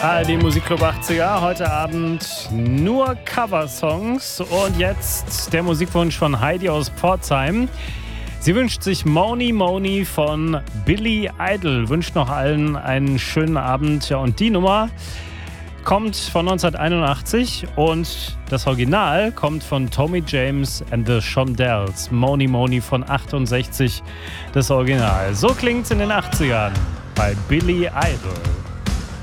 ARD Musikclub 80er, heute Abend nur Coversongs und jetzt der Musikwunsch von Heidi aus Pforzheim. Sie wünscht sich Moni Moni von Billy Idol, wünscht noch allen einen schönen Abend. Ja, und die Nummer kommt von 1981 und das Original kommt von Tommy James and the Shondells. Moni Moni von 68, das Original. So klingt's in den 80ern bei Billy Idol.